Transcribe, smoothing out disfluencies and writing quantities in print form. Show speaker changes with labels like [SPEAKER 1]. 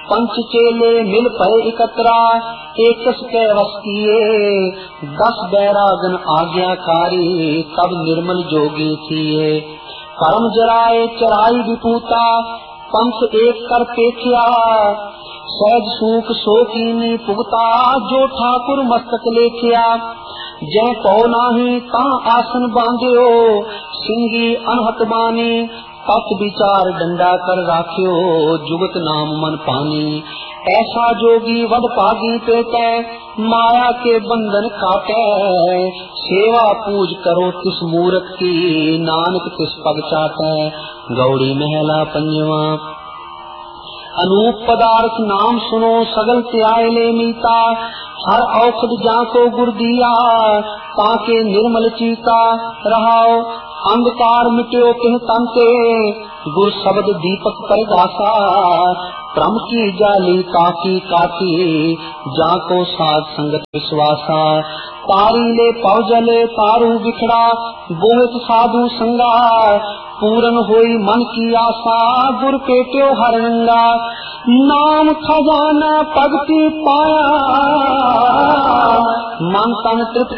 [SPEAKER 1] पंच चेले मिल पए इकतरा, एकस के वस किए 10 बैरागन आज्ञाकारी, तब निर्मल जोगी थिए। परम जराए चराई विपूता, पंथ एक कर पेखिया, सहज सूख शोकीनी पुगता, जो ठाकुर मस्तक लेखिया। जय पौ नाही ता आसन बांध्यो, सिंगी अनहत बानी, तत् विचार डंडा कर राख्यो, जुगत नाम मन पानी। ऐसा जोगी वड पागी पेटै, माया के बंधन काटै, सेवा पूज करो तिस मूरत की, नानक तिस पग चाटै। गौड़ी महला पंजवा। अनूप पदार्थ नाम सुनो, सगल त्याय ले मीता, हर औषध जाको गुर दिया, ताके निर्मल चीता रहाओ। अंधकार मिट्यो तिह तन ते, गुर शब्द दीपक परगासा, ब्रह्म की जाली काकी काकी, जाको साध संगत विश्वासा। तारी ले पौजले तारू बिखड़ा, बोहित साधु संगा, पूरन होई मन की आशा, गुर पेट्यो हर रंगा। नाम खजाना पगती पाया, मन तन तृप्त